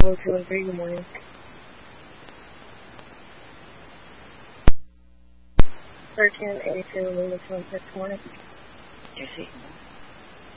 Bravo 213, good morning. 1382, Lima 26, good morning. Jesse.